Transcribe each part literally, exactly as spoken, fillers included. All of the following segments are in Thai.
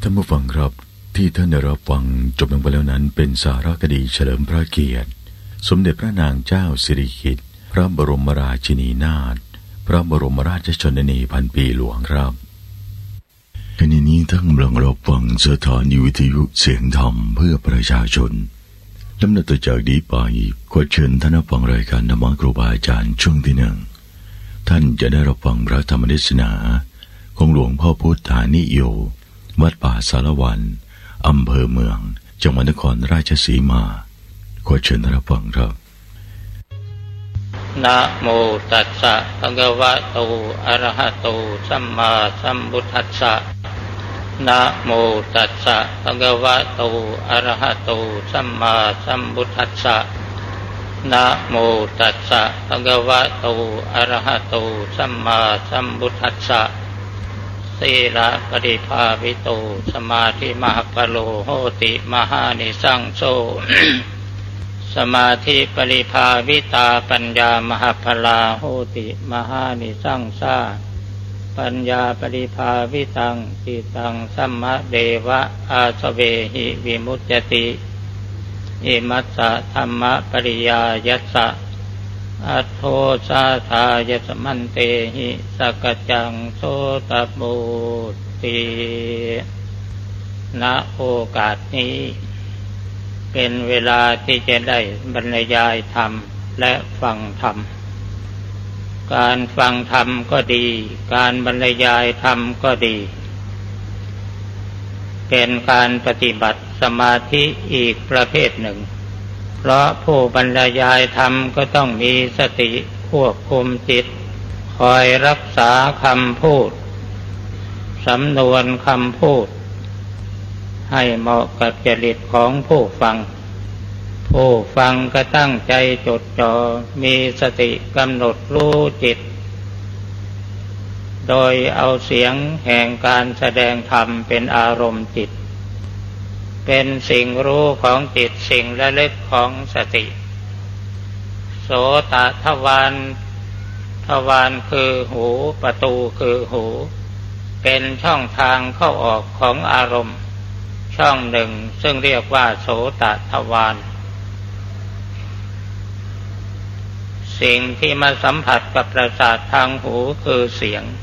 ท่านผู้ฟังครับที่ท่านได้รับฟังจบลงไปแล้วนั้นเป็นสารคดีเฉลิมพระเกียรติสมเด็จพระนางเจ้าสิริกิติ์พระบรมราชินีนาถพระบรมราชชนนีพันปีหลวงครับขณะนี้ท่านกำลังรับฟังสถานีวิทยุเสียงธรรมเพื่อประชาชนลำดับต่อจากนี้ไปขอเชิญท่านรับฟังรายการธรรมะครูบาอาจารย์ช่วงที่หนึ่งท่านจะได้รับฟังพระธรรมเทศนาของหลวงพ่อพุทธานิโยวัดป่าสารวันอำเภอเมืองจังหวัดนครราชสีมาขอเชิญรับฟังครับนะโมตัสสะภะคะวะโตอะระหะโตสัมมาสัมพุทธัสสะนะโมตัสสะภะคะวะโตอะระหะโตสัมมาสัมพุทธัสสะนะโมตัสสะภะคะวะโตอะระหะโตสัมมาสัมพุทธัสสะสีละปฏิภาวิโตสมาธิมหกโลโหติมหานิสังโส สมาธิปริภาวิตาปัญญามหพลาโหติมหานิสังสาปัญญาปริภาวิตังติตังสัมมะเดวะอาสเวหิวิมุตติติอิมัสสะธัมมะปริยายัสสะอัตโธสาธายสมันเตหิสกจังโสตมุตติณโอกาสนี้เป็นเวลาที่จะได้บรรยายธรรมและฟังธรรมการฟังธรรมก็ดีการบรรยายธรรมก็ดีเป็นการปฏิบัติสมาธิอีกประเภทหนึ่งเพราะผู้บรรยายธรรมก็ต้องมีสติควบคุมจิตคอยรักษาคำพูดสำนวนคำพูดให้เหมาะกับจริตของผู้ฟังผู้ฟังก็ตั้งใจจดจ่อมีสติกำหนดรู้จิตโดยเอาเสียงแห่งการแสดงธรรมเป็นอารมณ์จิตเป็นสิ่งรู้ของจิตสิ่งระลึกของสติโสตทวารทวารคือหูประตูคือหูเป็นช่องทางเข้าออกของอารมณ์ช่องหนึ่งซึ่งเรียกว่าโสตทวารสิ่งที่มาสัมผัสกับประสาททางหูคือเสียง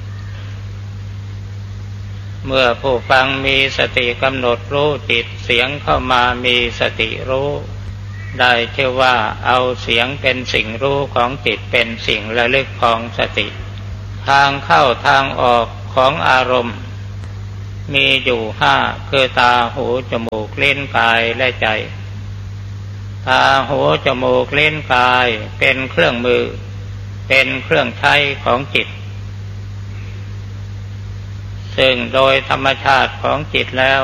เมื่อผู้ฟังมีสติกำหนดรู้จิตเสียงเข้ามามีสติรู้ได้ชื่อว่าเอาเสียงเป็นสิ่งรู้ของจิตเป็นสิ่งระลึกของสติทางเข้าทางออกของอารมณ์มีอยู่ห้าคือตาหูจมูกลิ้นกายและใจตาหูจมูกลิ้นกายเป็นเครื่องมือเป็นเครื่องใช้ของจิตซึ่งโดยธรรมชาติของจิตแล้ว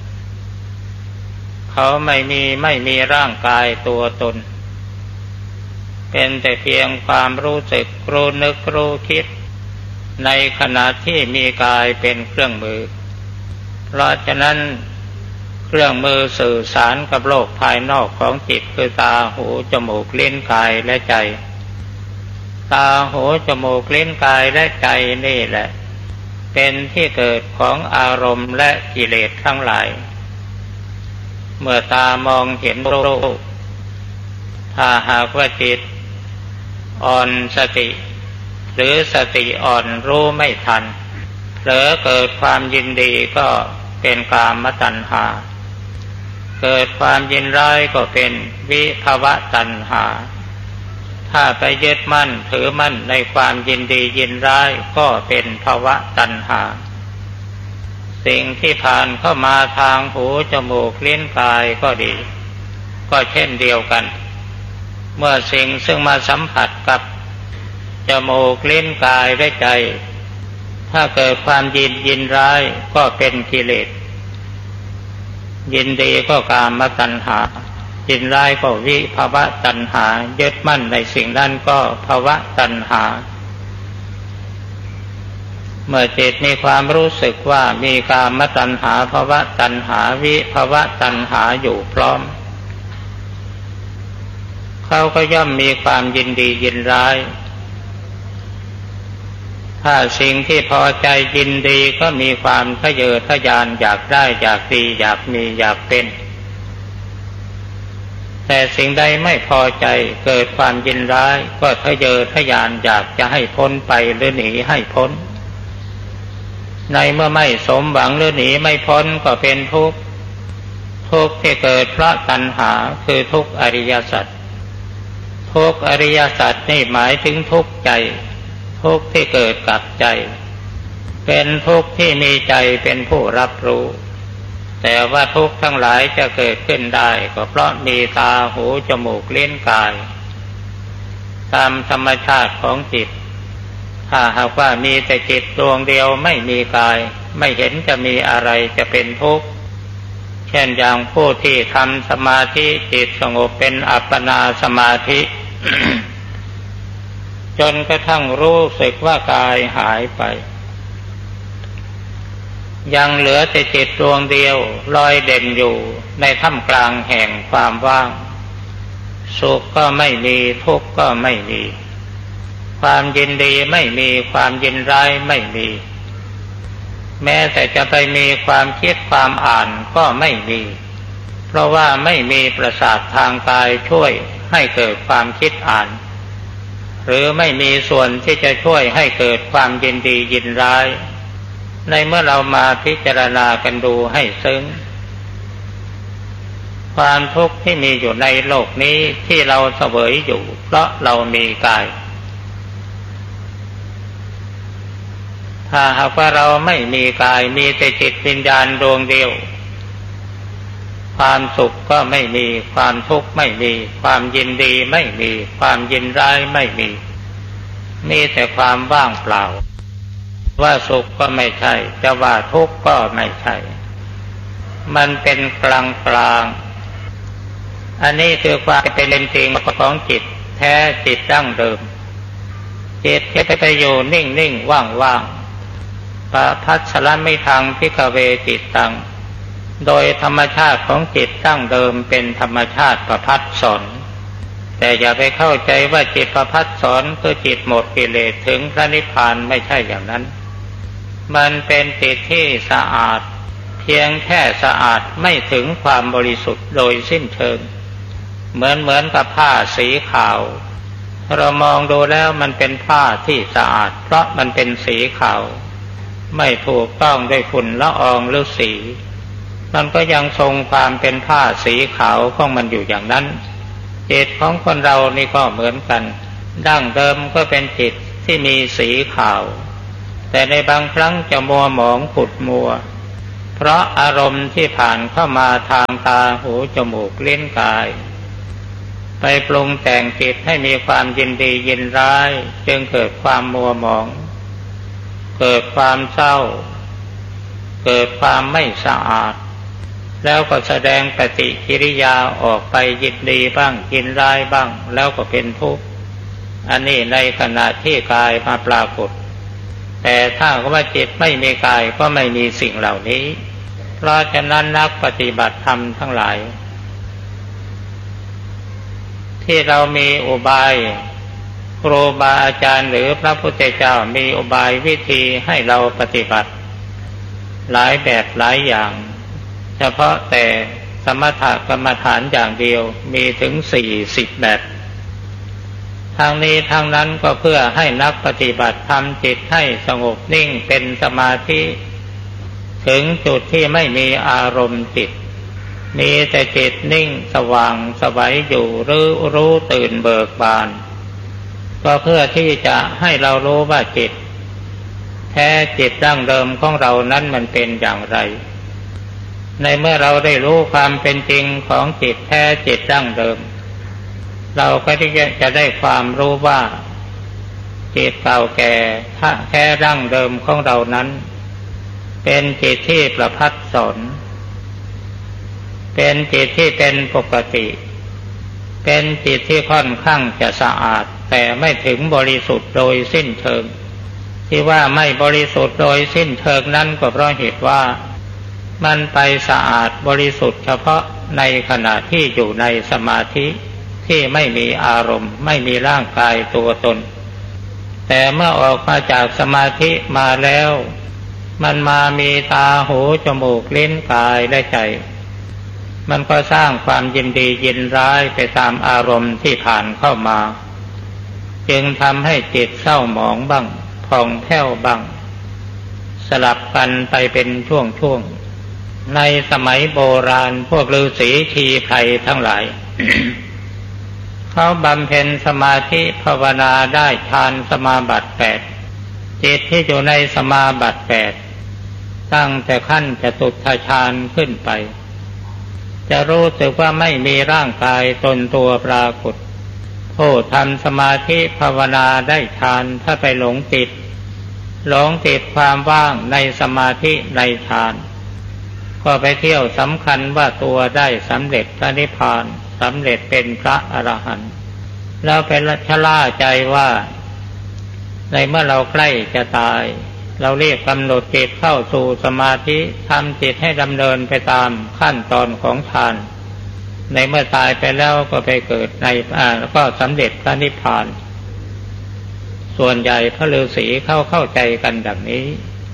เขาไม่มีไม่มีร่างกายตัวตนเป็นแต่เพียงความรู้สึกรู้นึกรู้คิดในขณะที่มีกายเป็นเครื่องมือเพราะฉะนั้นเครื่องมือสื่อสารกับโลกภายนอกของจิตคือตาหูจมูกลิ้นกายและใจตาหูจมูกลิ้นกายและใจนี่แหละเป็นที่เกิดของอารมณ์และกิเลสทั้งหลายเมื่อตามองเห็นรูปถ้าหากว่าจิตอ่อนสติหรือสติอ่อนรู้ไม่ทันเผลอเกิดความยินดีก็เป็นกามตัณหาเกิดความยินร้ายก็เป็นวิภวตัณหาถ้าไปยึดมั่นถือมั่นในความยินดียินร้ายก็เป็นภวตัณหาสิ่งที่ผ่านเข้ามาทางหูจมูกลิ้นกายก็ดีก็เช่นเดียวกันเมื่อสิ่งซึ่งมาสัมผัสกับจมูกลิ้นกายและใจถ้าเกิดความยินยินร้ายก็เป็นกิเลสยินดีก็กามตัณหายินร้ายก็วิภวตัณหายึดมั่นในสิ่งนั้นก็ภวตัณหาเมื่อจิตมีความรู้สึกว่ามีกามตัณหาภวตัณหาวิภวตัณหาอยู่พร้อมเขาก็ย่อมมีความยินดียินร้าย ถถ้าสิ่งที่พอใจยินดีก็มีความทะเยอทะยานอยากได้อยากดีอยากมีอยากเป็นแต่สิ่งใดไม่พอใจเกิดความยินร้ายก็ทะเยอทะยานอยากจะให้พ้นไปหรือหนีให้พ้นในเมื่อไม่สมหวังหรือหนีไม่พ้นก็เป็นทุกข์ทุกข์ที่เกิดเพราะตัณหาคือทุกข์อริยสัจทุกข์อริยสัจนี่หมายถึงทุกข์ใจทุกข์ที่เกิดกับใจเป็นทุกข์ที่มีใจเป็นผู้รับรู้แต่ว่าทุกข์ทั้งหลายจะเกิดขึ้นได้ก็เพราะมีตาหูจมูกลิ้นกายตามธรรมชาติของจิตถ้าหากว่ามีแต่จิตดวงเดียวไม่มีกายไม่เห็นจะมีอะไรจะเป็นทุกข์เช่นอย่างผู้ที่ทำสมาธิจิตสงบเป็นอัปปนาสมาธิ จนกระทั่งรู้สึกว่ากายหายไปยังเหลือแต่จิตดวงเดียวลอยเด่นอยู่ในท่ามกลางแห่งความว่างสุขก็ไม่มีทุกข์ก็ไม่มีความยินดีไม่มีความยินร้ายไม่มีแม้แต่จะไปมีความคิดความอ่านก็ไม่มีเพราะว่าไม่มีประสาททางกายช่วยให้เกิดความคิดอ่านหรือไม่มีส่วนที่จะช่วยให้เกิดความยินดียินร้ายในเมื่อเรามาพิจารณากันดูให้ซึ้งความทุกข์ที่มีอยู่ในโลกนี้ที่เราเสวยอยู่เพราะเรามีกายถ้าหากว่าเราไม่มีกายมีแต่จิตวิญญาณดวงเดียวความสุขก็ไม่มีความทุกข์ไม่มีความยินดีไม่มีความยินร้ายไม่มีมีแต่ความว่างเปล่าว่าสุขก็ไม่ใช่จะว่าทุกข์ก็ไม่ใช่มันเป็นกลางกลางอันนี้คือความเป็นจริงของจิตแท้จิตดั้งเดิมจิตที่ไปอยู่นิ่งๆว่างๆปะพัสสรมิทังภิกขเวจิตตังโดยธรรมชาติของจิตดั้งเดิมเป็นธรรมชาติประภัสสรแต่อย่าไปเข้าใจว่าจิตประภัสสรคือจิตหมดกิเลสถึงพระนิพพานไม่ใช่อย่างนั้นมันเป็นจิตที่สะอาดเพียงแค่สะอาดไม่ถึงความบริสุทธิ์โดยสิ้นเชิงเหมือนเหมือนกับผ้าสีขาวเรามองดูแล้วมันเป็นผ้าที่สะอาดเพราะมันเป็นสีขาวไม่ถูกต้องด้วยฝุ่นละอองหรือสีมันก็ยังทรงความเป็นผ้าสีขาวของมันอยู่อย่างนั้นจิตของคนเรานี่ก็เหมือนกันดั้งเดิมก็เป็นจิตที่มีสีขาวแต่ในบางครั้งจะมัวหมองขุ่นมัวเพราะอารมณ์ที่ผ่านเข้ามาทางตาหูจมูกลิ้นกายไปปรุงแต่งจิตให้มีความยินดียินร้ายจึงเกิดความมัวหมองเกิดความเศร้าเกิดความไม่สะอาดแล้วก็แสดงปฏิกิริยาออกไปยินดีบ้างยินร้ายบ้างแล้วก็เป็นทุกข์อันนี้ในขณะที่กายมาปรากฏแต่ถ้าว่าจิตไม่มีกายก็ไม่มีสิ่งเหล่านี้เพราะฉะนั้นนักปฏิบัติธรรมทั้งหลายที่เรามีอุบายครูบาอาจารย์หรือพระพุทธเจ้ามีอุบายวิธีให้เราปฏิบัติหลายแบบหลายอย่างเฉพาะแต่สมถกรรมฐานอย่างเดียวมีถึงสี่สิบแบบทางนี้ทางนั้นก็เพื่อให้นักปฏิบัติทำจิตให้สงบนิ่งเป็นสมาธิถึงจุดที่ไม่มีอารมณ์จิตมีแต่จิตนิ่งสว่างสวัยอยู่รู้รู้ตื่นเบิกบานก็เพื่อที่จะให้เรารู้ว่าจิตแท้จิตดั้งเดิมของเรานั้นมันเป็นอย่างไรในเมื่อเราได้รู้ความเป็นจริงของจิตแท้จิตดั้งเดิมเราก็จะได้ความรู้ว่าจิตเก่าแก่แท้ดั้งเดิมของเรานั้นเป็นจิตที่ประภัสสรเป็นจิตที่เป็นปกติเป็นจิตที่ค่อนข้างจะสะอาดแต่ไม่ถึงบริสุทธิ์โดยสิ้นเชิงที่ว่าไม่บริสุทธิ์โดยสิ้นเชิงนั้นก็เพราะเหตุว่ามันไปสะอาดบริสุทธิ์เฉพาะในขณะที่อยู่ในสมาธิที่ไม่มีอารมณ์ไม่มีร่างกายตัวตนแต่เมื่อออกมาจากสมาธิมาแล้วมันมามีตาหูจมูกลิ้นกายและใจมันก็สร้างความยินดียินร้ายไปตามอารมณ์ที่ผ่านเข้ามาจึงทำให้จิตเศร้าหมองบ้างผ่องแผ้วบ้างสลับกันไปเป็นช่วงๆในสมัยโบราณพวกฤาษีชีไพรทั้งหลาย เขาบำเพ็ญสมาธิภาวนาได้ฌานสมาบัติแปดจิตที่อยู่ในสมาบัติแปดตั้งแต่ขั้นจตุตถฌานขึ้นไปจะรู้สึกว่าไม่มีร่างกายตนตัวปรากฏผู้ทำสมาธิภาวนาได้ฌานถ้าไปหลงติดหลงติดความว่างในสมาธิในฌานก็ไปเที่ยวสำคัญว่าตัวได้สำเร็จพระนิพพานสำเร็จเป็นพระอรหันต์แล้วไปชะล่าใจว่าในเมื่อเราใกล้จะตายเราเรียกกำหนดจิตเข้าสู่สมาธิทำจิตให้ดำเนินไปตามขั้นตอนของฌานในเมื่อตายไปแล้วก็ไปเกิดในอ่าก็สำเร็จพระนิพพานส่วนใหญ่พระฤาษีเข้าเข้าใจกันดังนี้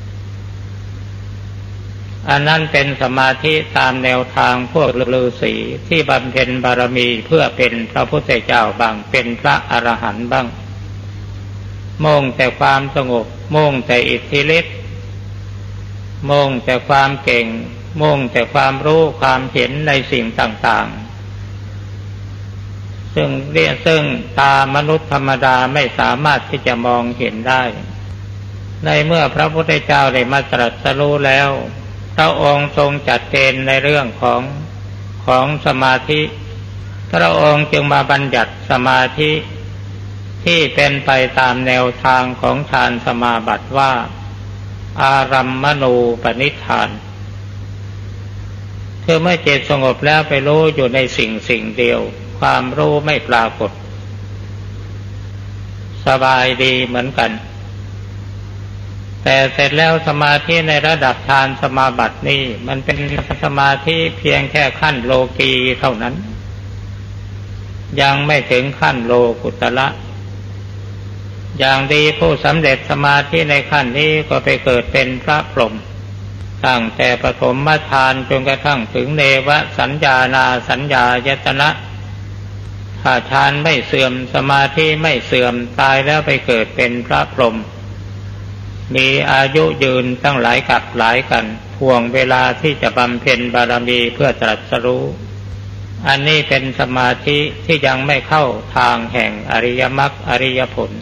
อันนั้นเป็นสมาธิตามแนวทางพวกฤาษีที่บำเพ็ญบารมีเพื่อเป็นพระพุทธเจ้าบ้างเป็นพระอรหันต์บ้างมุ่งแต่ความสงบมุ่งแต่อิทธิฤทธิ์มุ่งแต่ความเก่งมุ่งแต่ความรู้ความเห็นในสิ่งต่างๆซึ่งเรียกซึ่งตามนุษย์ธรรมดาไม่สามารถที่จะมองเห็นได้ในเมื่อพระพุทธเจ้าได้มาตรัสรู้แล้วพระองค์ทรงจัดเกณฑ์ในเรื่องของของสมาธิพระองค์จึงมาบัญญัติสมาธิที่เป็นไปตามแนวทางของฌานสมาบัติว่าอารัมมณูปนิธานคือเมื่อจิตสงบแล้วไปรู้อยู่ในสิ่งสิ่งเดียวความรู้ไม่ปรากฏสบายดีเหมือนกันแต่เสร็จแล้วสมาธิในระดับฌานสมาบัตินี่มันเป็นสมาธิเพียงแค่ขั้นโลกีเท่านั้นยังไม่ถึงขั้นโลกุตระอย่างดีผู้สำเร็จสมาธิในขั้นนี้ก็ไปเกิดเป็นพระพรหมตั้งแต่ปฐมฌานจนกระทั่งถึงเนวสัญญานาสัญญายตนะถ้าฌานไม่เสื่อมสมาธิไม่เสื่อมตายแล้วไปเกิดเป็นพระพรหมมีอายุยืนตั้งหลายกับหลายกันห่วงเวลาที่จะบำเพ็ญบารมีเพื่อตรัสรู้อันนี้เป็นสมาธิที่ยังไม่เข้าทางแห่งอริยมรรคอริยผล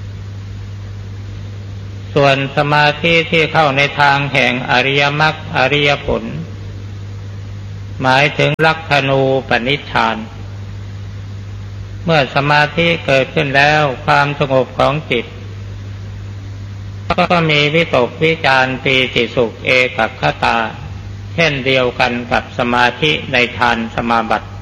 ส่วนสมาธิที่เข้าในทางแห่งอริยมรรคอริยผลหมายถึงลักขณูปนิชฌานเมื่อสมาธิเกิดขึ้นแล้วความสงบของจิตก็มีวิตกวิจารปีติสุขเอกัคคตาเช่นเดียวกันกับสมาธิในฌานสมาบัติ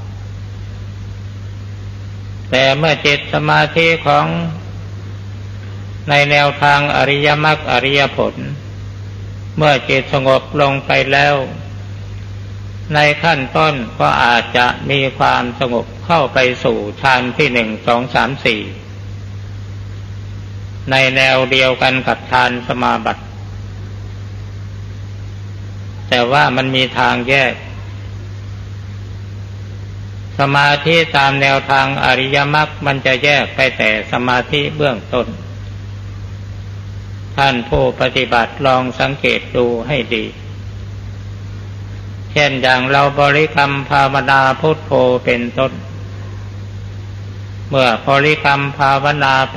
แต่เมื่อจิตสมาธิของในแนวทางอริยมรรคอริยผลเมื่อจิตสงบลงไปแล้วในขั้นต้นก็อาจจะมีความสงบเข้าไปสู่ฌานที่หนึ่งสองสามสี่ในแนวเดียวกันกับฌานสมาบัติแต่ว่ามันมีทางแยกสมาธิตามแนวทางอริยมรรคมันจะแยกไปแต่สมาธิเบื้องต้นท่านผู้ปฏิบัติลองสังเกตดูให้ดีเช่นอย่างเราบริกรรมภาวนาพุทโธเป็นต้นเมื่อบริกรรมภาวนาไป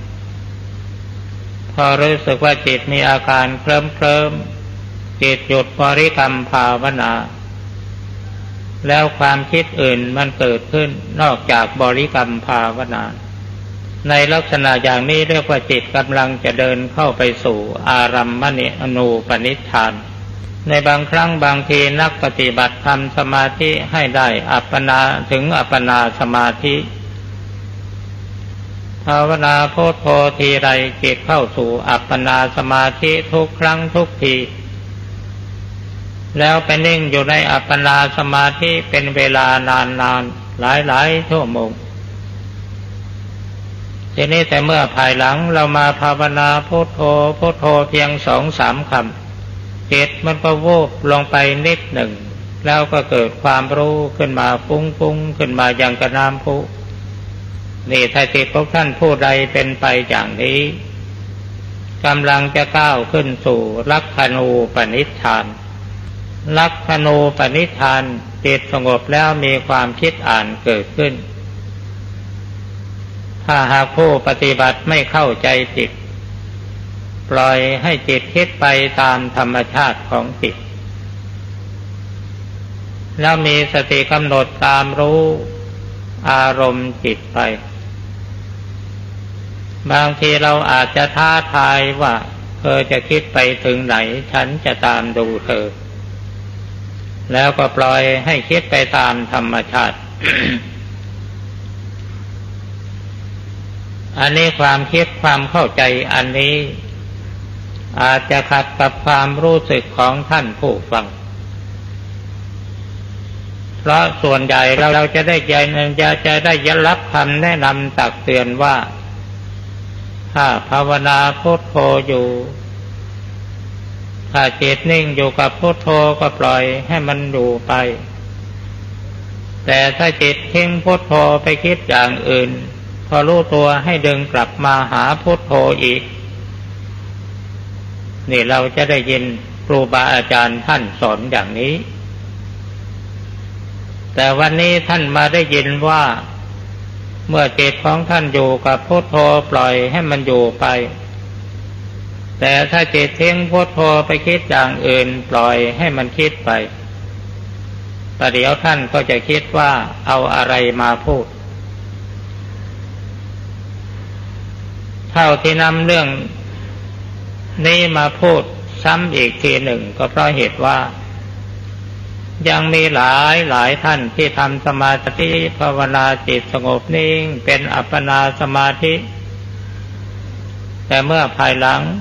พอรู้สึกว่าจิตมีอาการเคลิ้มเคลิ้มจิตหยุดบริกรรมภาวนาแล้วความคิดอื่นมันเกิดขึ้นนอกจากบริกรรมภาวนาในลักษณะอย่างนี้เรียกว่าจิตกำลังจะเดินเข้าไปสู่อารัมมณูปนิชฌานในบางครั้งบางทีนักปฏิบัติทำสมาธิให้ได้อัปปนาถึงอัปปนาสมาธิภาวนาพุทโธทีไรจิตเข้าสู่อัปปนาสมาธิทุกครั้งทุกทีแล้วไปนิ่งอยู่ในอัปปนาสมาธิเป็นเวลานานๆหลายๆชั่วโมงทีนี้แต่เมื่อภายหลังเรามาภาวนาพุทโธพุทโธเพียงสองสามคำจิตมันก็วูบลงไปนิดหนึ่งแล้วก็เกิดความรู้ขึ้นมาฟุ้งๆขึ้นมาอย่างกระน้ำพุนี่ถ้าจิตของท่านผู้ใดเป็นไปอย่างนี้กำลังจะก้าวขึ้นสู่ลักขณูปนิพพานลักขณูปนิพพานจิตสงบแล้วมีความคิดอ่านเกิดขึ้นถ้าหากผู้ปฏิบัติไม่เข้าใจจิตปล่อยให้จิตคิดไปตามธรรมชาติของจิตแล้วมีสติกำหนดตามรู้อารมณ์จิตไปบางทีเราอาจจะท้าทายว่าเธอจะคิดไปถึงไหนฉันจะตามดูเธอแล้วก็ปล่อยให้คิดไปตามธรรมชาติ อันนี้ความคิดความเข้าใจอันนี้อาจจะขัดกับความรู้สึกของท่านผู้ฟังเพราะส่วนใหญ่เราเราจะได้ใจจะจะได้ยรับคำแนะนำตักเตือนว่าถ้าภาวนาพุทโธอยู่ถ้าจิตนิ่งอยู่กับพุทโธก็ปล่อยให้มันอยู่ไปแต่ถ้าจิตทิ้งพุทโธไปคิดอย่างอื่นพอรู้ตัวให้ดึงกลับมาหาพุทโธอีกนี่เราจะได้ยินครูบาอาจารย์ท่านสอนอย่างนี้แต่วันนี้ท่านมาได้ยินว่าเมื่อจิตของท่านอยู่กับพุทโธปล่อยให้มันอยู่ไปแต่ถ้าจิตทิ้งพุทโธไปคิดอย่างอื่นปล่อยให้มันคิดไปประเดี๋ยวท่านก็จะคิดว่าเอาอะไรมาพูดเท่าที่นำเรื่องนี้มาพูดซ้ำอีกทีหนึ่งก็เพราะเหตุว่ายังมีหลายหลายท่านที่ทำสมาธิภาวนาจิตสงบนิ่งเป็นอัปปนาสมาธิแต่เมื่อภายหลัง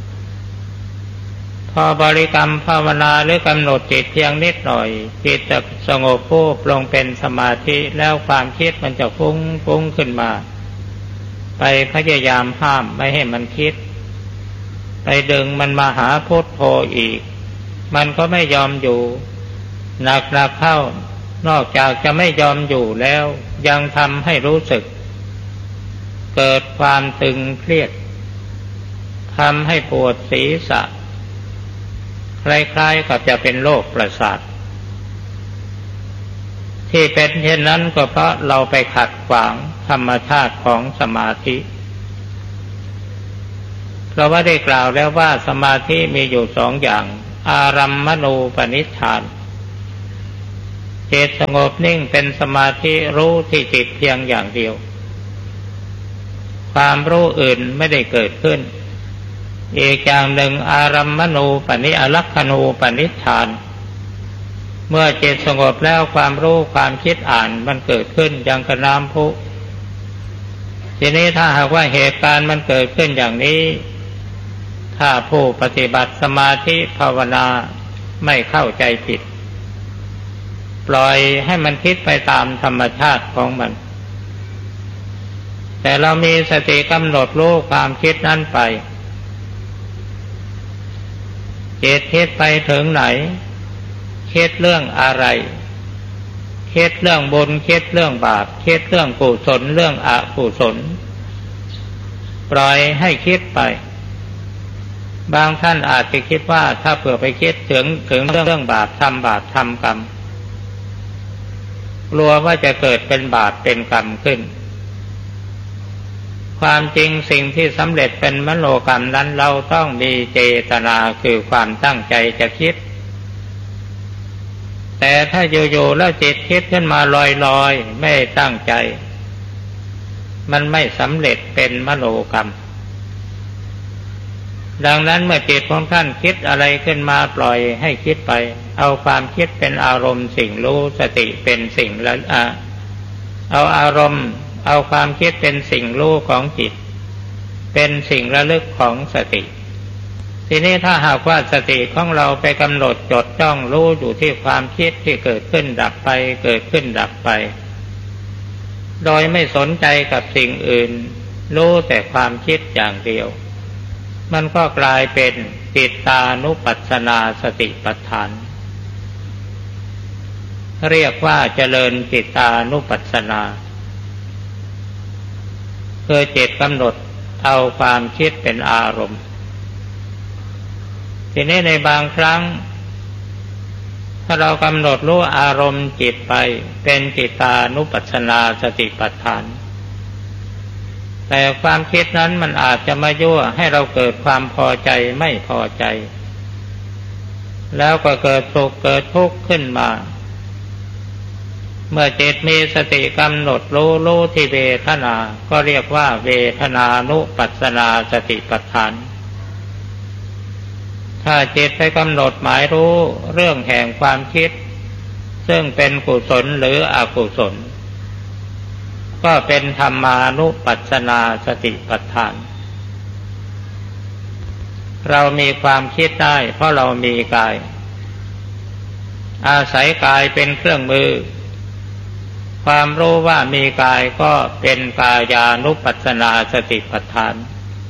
พอบริกรรมภาวนาหรือกำหนดจิตเพียงนิดหน่อยจิตจะสงบวูบลงเป็นสมาธิแล้วความคิดมันจะฟุ้งฟุ้งขึ้นมาไปพยายามห้ามไม่ให้มันคิดไปดึงมันมาหาพุทโธอีกมันก็ไม่ยอมอยู่หนักๆเข้านอกจากจะไม่ยอมอยู่แล้วยังทำให้รู้สึกเกิดความตึงเครียดทำให้ปวดศีรษะคล้ายๆกับจะเป็นโรคประสาทที่เป็นเช่นนั้นก็เพราะเราไปขัดขวางธรรมชาติของสมาธิเพราะว่าได้กล่าวแล้วว่าสมาธิมีอยู่สองอย่างอารัมมณูปนิชฌานจิตสงบนิ่งเป็นสมาธิรู้ที่จิตเพียงอย่างเดียวความรู้อื่นไม่ได้เกิดขึ้นอีกอย่างหนึ่งอารัมมณูปนิอลักขณูปนิชฌานเมื่อจิตสงบแล้วความรู้ความคิดอ่านมันเกิดขึ้นอย่างกระน้ำพุทีนี้ถ้าหากว่าเหตุการณ์มันเกิดขึ้นอย่างนี้ถ้าผู้ปฏิบัติสมาธิภาวนาไม่เข้าใจผิดปล่อยให้มันคิดไปตามธรรมชาติของมันแต่เรามีสติกำหนดรู้ความคิดนั้นไปจิตคิดไปถึงไหนคิดเรื่องอะไรคิดเรื่องบุญคิดเรื่องบาปคิดเรื่องกุศลเรื่องอกุศลปล่อยให้คิดไปบางท่านอาจจะคิดว่าถ้าเผื่อไปคิดถึงถึงเรื่องเรื่องบาปทำบาปทำกรรมกลัวว่าจะเกิดเป็นบาปเป็นกรรมขึ้นความจริงสิ่งที่สำเร็จเป็นมโนกรรมนั้นเราต้องมีเจตนาคือความตั้งใจจะคิดแต่ถ้าอยู่ๆแล้วจิตคิดขึ้นมาลอยๆไม่ตั้งใจมันไม่สำเร็จเป็นมโนกรรมดังนั้นเมื่อจิตของท่านคิดอะไรขึ้นมาปล่อยให้คิดไปเอาความคิดเป็นอารมณ์สิ่งรู้สติเป็นสิ่งละอ่ะเอาอารมณ์เอาความคิดเป็นสิ่งรู้ของจิตเป็นสิ่งระลึกของสติทีนี้ถ้าหากว่าสติของเราไปกำหนดจดจ้องรู้อยู่ที่ความคิดที่เกิดขึ้นดับไปเกิดขึ้นดับไปโดยไม่สนใจกับสิ่งอื่นรู้แต่ความคิดอย่างเดียวมันก็กลายเป็นจิตตานุปัสสนาสติปัฏฐานเรียกว่าเจริญจิตตานุปัสสนาคือจิตกำหนดเอาความคิดเป็นอารมณ์ทีนี้ในบางครั้งถ้าเรากำหนดรู้อารมณ์จิตไปเป็นจิตตานุปัสสนาสติปัฏฐานแต่ความคิดนั้นมันอาจจะมายั่วให้เราเกิดความพอใจไม่พอใจแล้วก็เกิดสุขเกิดทุกข์ขึ้นมาเมื่อจิตมีสติกำหนดรู้รู้ที่เวทนาก็เรียกว่าเวทนานุปัสสนาสติปัฏฐานถ้าจิตไปกำหนดหมายรู้เรื่องแห่งความคิดซึ่งเป็นกุศลหรืออกุศลก็เป็นธรรมานุปัสสนาสติปัฏฐานเรามีความคิดได้เพราะเรามีกายอาศัยกายเป็นเครื่องมือความรู้ว่ามีกายก็เป็นกายานุปัสสนาสติปัฏฐาน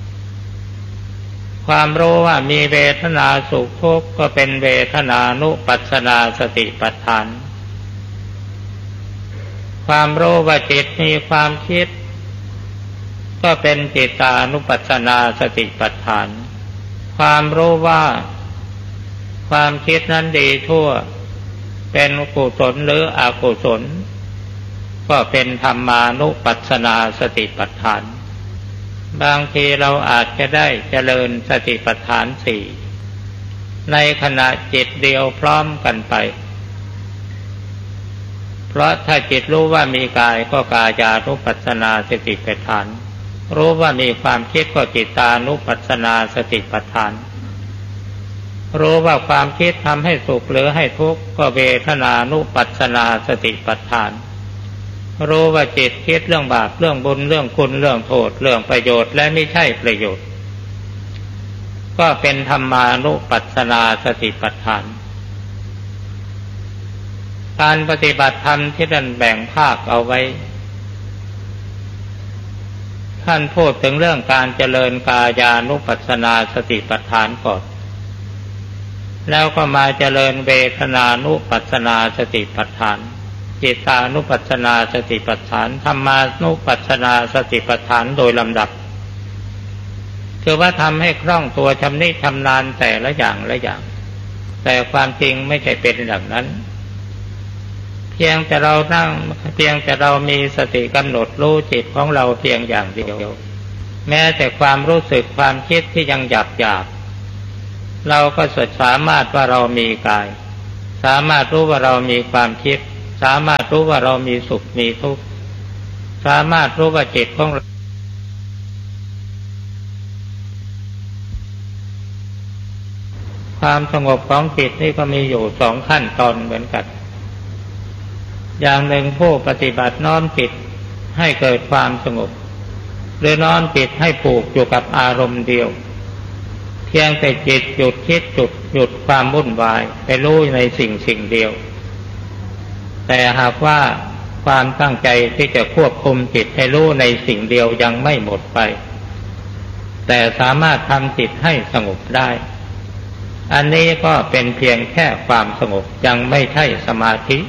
ความรู้ว่ามีเวทนาสุขทุกข์ก็เป็นเวทนานุปัสสนาสติปัฏฐานความรู้ว่าจิตมีความคิดก็เป็นจิตตานุปัสสนาสติปัฏฐานความรู้ว่าความคิดนั้นดีชั่วเป็นกุศลหรืออกุศลก็เป็นธรรมานุปัสสนาสติปัฏฐานบางทีเราอาจจะได้เจริญสติปัฏฐานสี่ในขณะจิตเดียวพร้อมกันไปเพราะถ้าจิตรู้ว่ามีกายก็กายานุปัสสนาสติปัฏฐานรู้ว่ามีความคิดก็จิตตานุปัสสนาสติปัฏฐานรู้ว่าความคิดทำให้สุขหรือให้ทุกข์ก็เวทนานุปัสสนาสติปัฏฐานรู้ว่าจิตคิดเรื่องบาปเรื่องบุญเรื่องคุณเรื่องโทษเรื่องประโยชน์และไม่ใช่ประโยชน์ก็เป็นธรรมานุปัสสนาสติปัฏฐานการปฏิบัติธรรมที่ท่านแบ่งภาคเอาไว้ท่านพูดถึงเรื่องการเจริญกายานุปัสสนาสติปัฏฐานก่อนแล้วก็มาเจริญเวทนานุปัสสนาสติปัฏฐานจิตตานุปัสสนาสติปัฏฐานธรรมานุปัสสนาสติปัฏฐานโดยลำดับคือว่าทำให้คล่องตัวชำนิชำนาญแต่ละอย่างละอย่างแต่ความจริงไม่ใช่เป็นอย่างนั้นเพียงแต่เรานั่งเพียงแต่เรามีสติกำหนดรู้จิตของเราเพียงอย่างเดียวแม้แต่ความรู้สึกความคิดที่ยังหยาบหยาบเราก็สามารถว่าเรามีกายสามารถรู้ว่าเรามีความคิดสามารถรู้ว่าเรามีสุขมีทุกข์สามารถรู้ว่าจิตของเราความสงบของจิตนี่ก็มีอยู่สองขั้นตอนเหมือนกันอย่างหนึ่งผู้ปฏิบัติน้อมจิตให้เกิดความสงบหรือน้อมจิตให้ผูกอยู่กับอารมณ์เดียวเพียงแต่จิตหยุดคิดจุดหยุดความวุ่นวายไปรู้ในสิ่งสิ่งเดียวแต่หากว่าความตั้งใจที่จะควบคุมจิตให้รู้ในสิ่งเดียวยังไม่หมดไปแต่สามารถทำจิตให้สงบได้อันนี้ก็เป็นเพียงแค่ความสงบยังไม่ใช่สมาธิ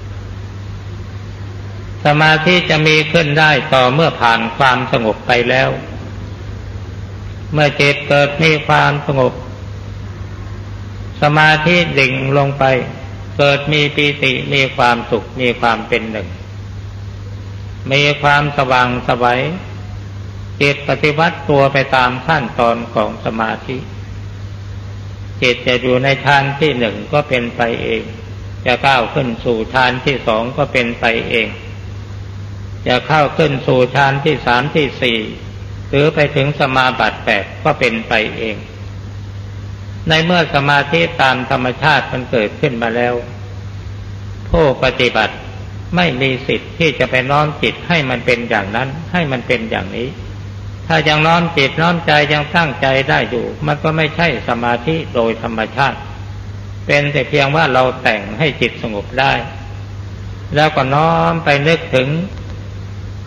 สมาธิจะมีขึ้นได้ต่อเมื่อผ่านความสงบไปแล้วเมื่อจิตเกิดมีความสงบสมาธิดิ่งลงไปเกิดมีปีติมีความสุขมีความเป็นหนึ่งมีความสว่างไสวจิตปฏิวัติตัวไปตามขั้นตอนของสมาธิจิตจะอยู่ในฌานที่หนึ่งก็เป็นไปเองจะก้าวขึ้นสู่ฌานที่สองก็เป็นไปเองจะเข้าขึ้นสู่ฌานที่สามที่สี่หรือไปถึงสมาบัติแปดก็เป็นไปเองในเมื่อสมาธิตามธรรมชาติมันเกิดขึ้นมาแล้วผู้ปฏิบัติไม่มีสิทธิ์ที่จะไปน้อมจิตให้มันเป็นอย่างนั้นให้มันเป็นอย่างนี้ถ้ายังน้อมจิตน้อมใจยังตั้งใจได้อยู่มันก็ไม่ใช่สมาธิโดยธรรมชาติเป็นแต่เพียงว่าเราแต่งให้จิตสงบได้แล้วก็น้อมไปนึกถึง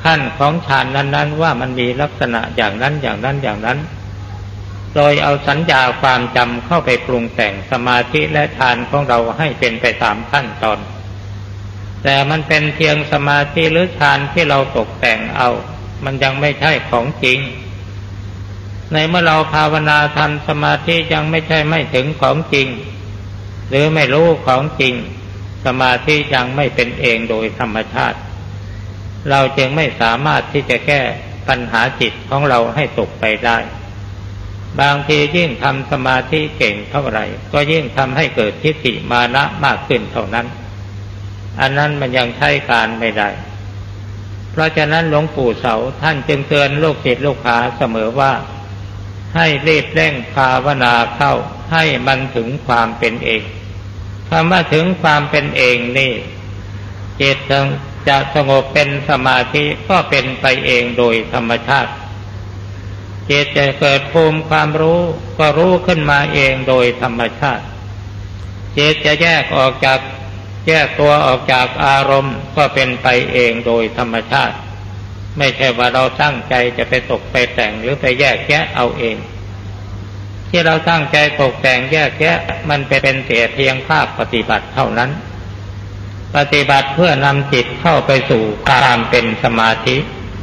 ขั้นของฌานนั้นๆว่ามันมีลักษณะอย่างนั้นอย่างนั้นอย่างนั้นโดยเอาสัญญาความจำเข้าไปปรุงแต่งสมาธิและฌานของเราให้เป็นไปตามขั้นตอนแต่มันเป็นเพียงสมาธิหรือฌานที่เราตกแต่งเอามันยังไม่ใช่ของจริงในเมื่อเราภาวนาทำสมาธิยังไม่ใช่ไม่ถึงของจริงหรือไม่รู้ของจริงสมาธิยังไม่เป็นเองโดยธรรมชาติเราจึงไม่สามารถที่จะแก้ปัญหาจิตของเราให้ตกไปได้บางทียิ่งทำสมาธิเก่งเท่าไหร่ก็ยิ่งทำให้เกิดทิฏฐิมานะมากขึ้นเท่านั้นอันนั้นมันยังใช้การไม่ได้เพราะฉะนั้นหลวงปู่เสาท่านจึงเตือนลูกศิษย์ลูกหาเสมอว่าให้รีบเร่งภาวนาเข้าให้มันถึงความเป็นเองคำว่าถึงความเป็นเองนี่จิตจะสงบเป็นสมาธิก็เป็นไปเองโดยธรรมชาติจิตจะเกิดภูมิความรู้ก็รู้ขึ้นมาเองโดยธรรมชาติจิตจะแยกออกจากแยกตัวออกจากอารมณ์ก็เป็นไปเองโดยธรรมชาติไม่ใช่ว่าเราตั้งใจจะไปตกไปแต่งหรือไปแยกแยะเอาเองที่เราตั้งใจตกแต่งแยกแยะมันเป็นเสียเพียงภาคปฏิบัติเท่านั้นปฏิบัติเพื่อนำจิตเข้าไปสู่ความเป็นสมาธิ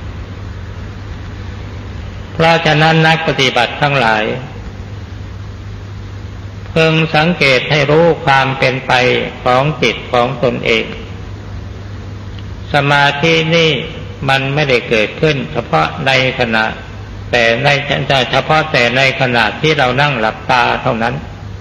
เพราะฉะนั้นนักปฏิบัติทั้งหลายเพิ่งสังเกตให้รู้ความเป็นไปของจิตของตนเองสมาธินี่มันไม่ได้เกิดขึ้นเฉพาะในขณะแต่ในเฉพาะแต่ในขณะที่เรานั่งหลับตาเท่านั้น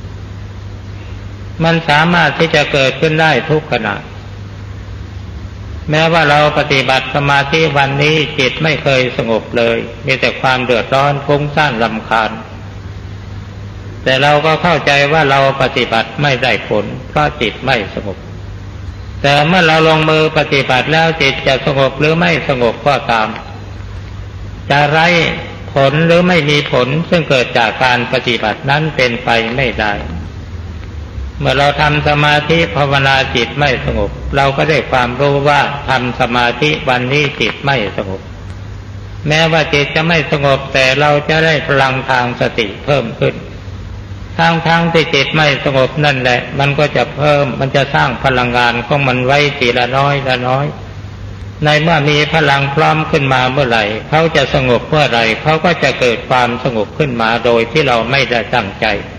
มันสามารถที่จะเกิดขึ้นได้ทุกขณะแม้ว่าเราปฏิบัติสมาธิวันนี้จิตไม่เคยสงบเลยมีแต่ความเดือดร้อนฟุ้งซ่านรำคาญแต่เราก็เข้าใจว่าเราปฏิบัติไม่ได้ผลเพราะจิตไม่สงบแต่เมื่อเราลงมือปฏิบัติแล้วจิตจะสงบหรือไม่สงบก็ตามจะไร้ผลหรือไม่มีผลซึ่งเกิดจากการปฏิบัตินั้นเป็นไปไม่ได้เมื่อเราทำสมาธิภาวนาจิตไม่สงบเราก็ได้ความรู้ว่าทำสมาธิวันนี้จิตไม่สงบแม้ว่าจิตจะไม่สงบแต่เราจะได้พลังทางสติเพิ่มขึ้นทั้งๆที่จิตไม่สงบนั่นแหละมันก็จะเพิ่มมันจะสร้างพลังงานของมันไว้ทีละน้อยละน้อยในเมื่อมีพลังพร้อมขึ้นมาเมื่อไหร่เขาจะสงบเมื่อไหร่เขาก็จะเกิดความสงบขึ้นมาโดยที่เราไม่ได้ตั้งใจ